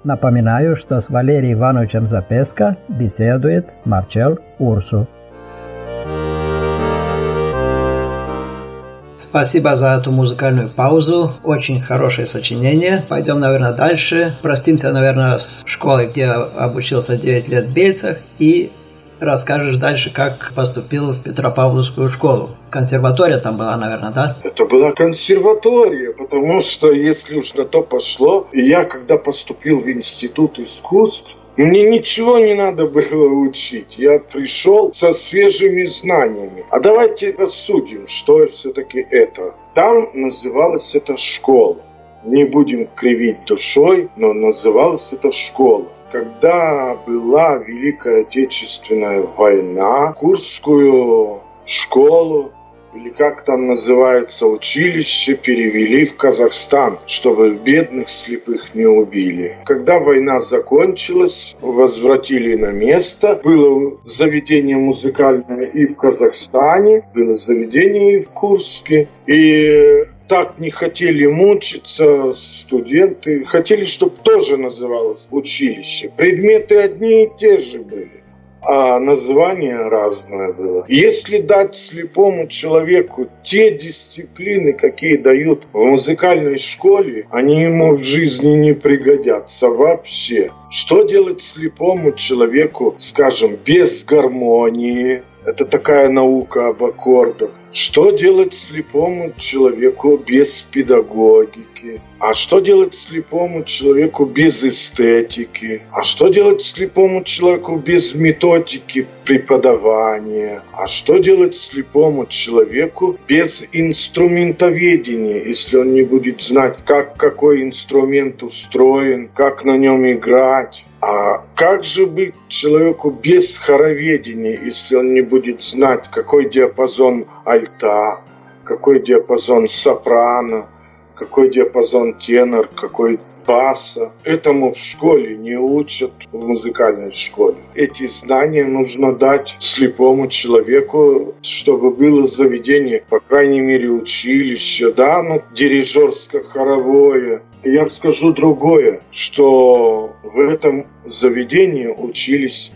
Напоминаю, что с Валерием Ивановичем Запеско беседует Марчел Урсу. Спасибо за эту музыкальную паузу. Очень хорошее сочинение. Пойдем, наверное, дальше. Простимся, наверное, с школой, где обучился 9 лет в Бельцах. И расскажешь дальше, как поступил в Петропавловскую школу. Консерватория там была, наверное, да? Это была консерватория, потому что, если уж на то пошло, я, когда поступил в Институт искусств, мне ничего не надо было учить. Я пришел со свежими знаниями. А давайте рассудим, что все-таки это. Там называлась это школа. Не будем кривить душой, но называлась это школа. Когда была Великая Отечественная война, Курскую школу, или как там называется, училище, перевели в Казахстан, чтобы бедных слепых не убили. Когда война закончилась, возвратили на место. Было заведение музыкальное и в Казахстане, было заведение и в Курске. И так не хотели мучиться студенты, хотели, чтобы тоже называлось училище. Предметы одни и те же были, а название разное было. Если дать слепому человеку те дисциплины, какие дают в музыкальной школе, они ему в жизни не пригодятся вообще. Что делать слепому человеку, скажем, без гармонии? Это такая наука об аккордах. Что делать слепому человеку без педагогики? А что делать слепому человеку без эстетики? А что делать слепому человеку без методики преподавания? А что делать слепому человеку без инструментоведения, если он не будет знать, как какой инструмент устроен, как на нем играть? А как же быть человеку без хороведения, если он не будет знать, какой диапазон альта, какой диапазон сопрано, какой диапазон тенор, какой баса? Этому в школе не учат, в музыкальной школе. Эти знания нужно дать слепому человеку, чтобы было заведение, по крайней мере, училище, да, дирижерско-хоровое. Я скажу другое, что в этом заведении учились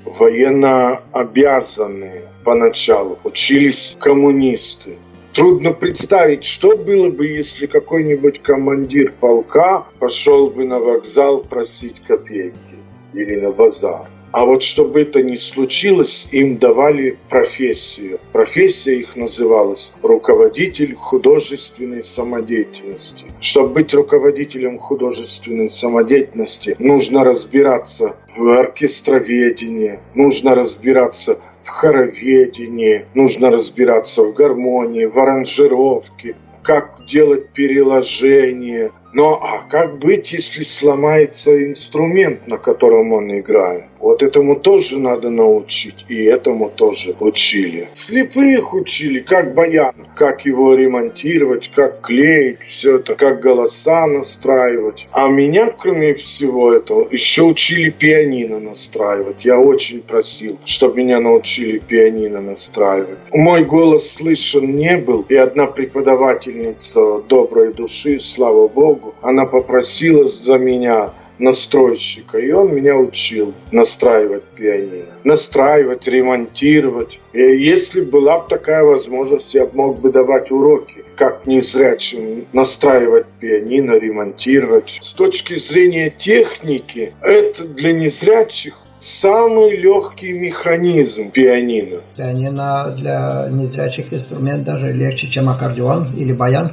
военнообязанные поначалу, учились коммунисты. Трудно представить, что было бы, если какой-нибудь командир полка пошел бы на вокзал просить копейки или на базар. А вот чтобы это не случилось, им давали профессию. Профессия их называлась руководитель художественной самодеятельности. Чтобы быть руководителем художественной самодеятельности, нужно разбираться в оркестроведении, нужно разбираться в хороведении, нужно разбираться в гармонии, в аранжировке, как делать переложение. Но как быть, если сломается инструмент, на котором он играет? Вот этому тоже надо научить, и этому тоже учили. Слепых учили, как баян, как его ремонтировать, как клеить, все это, как голоса настраивать. А меня, кроме всего этого, еще учили пианино настраивать. Я очень просил, чтобы меня научили пианино настраивать. Мой голос слышен не был, и одна преподавательница доброй души, слава Богу, она попросила за меня настройщика, и он меня учил настраивать пианино. Настраивать, ремонтировать. И если была бы такая возможность, я мог бы давать уроки, как незрячим настраивать пианино, ремонтировать. С точки зрения техники, это для незрячих самый легкий механизм пианино. Пианино для незрячих инструмент даже легче, чем аккордеон или баян?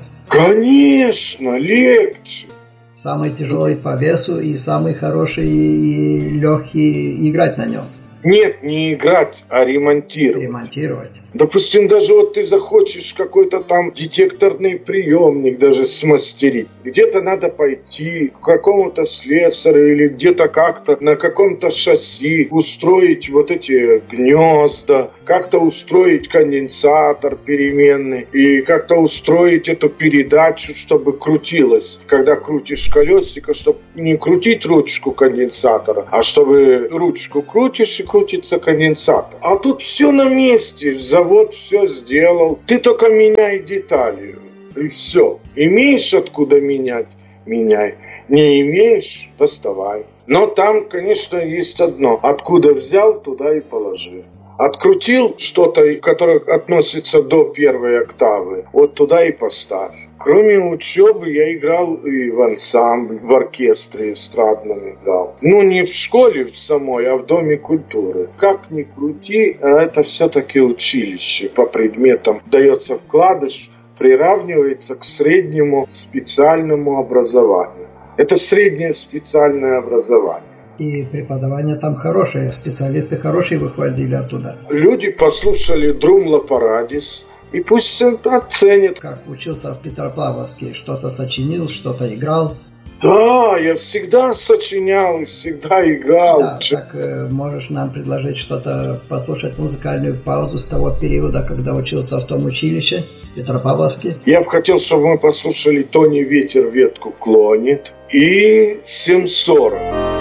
Конечно, легче. Самый тяжелый по весу и самый хороший и легкий играть на нем. Нет, не играть, а ремонтировать. Ремонтировать. Допустим, даже вот ты захочешь какой-то там детекторный приемник даже смастерить. Где-то надо пойти к какому-то слесарю или где-то как-то на каком-то шасси устроить вот эти гнезда, как-то устроить конденсатор переменный и как-то устроить эту передачу, чтобы крутилась. Когда крутишь колесико, чтобы не крутить ручку конденсатора, а чтобы ручку крутишь и крутится конденсатор. А тут все на месте, завод все сделал. Ты только меняй детали. И все. Имеешь откуда менять? Меняй. Не имеешь? Доставай. Но там, конечно, есть одно. Откуда взял, туда и положи. Открутил что-то, которое относится до первой октавы, вот туда и поставь. Кроме учебы я играл и в ансамбле, в оркестре эстрадном играл. Ну, не в школе в самой, а в Доме культуры. Как ни крути, это все-таки училище. По предметам дается вкладыш, приравнивается к среднему специальному образованию. Это среднее специальное образование. И преподавание там хорошее, специалисты хорошие выходили оттуда. Люди послушали Друмла Парадис, и пусть оценят. Как учился в Петропавловске, что-то сочинил, что-то играл. Да, я всегда сочинял и всегда играл. Да, так можешь нам предложить что-то, послушать музыкальную паузу с того периода, когда учился в том училище в Петропавловске? Я бы хотел, чтобы мы послушали «Тони ветер ветку клонит» и «740».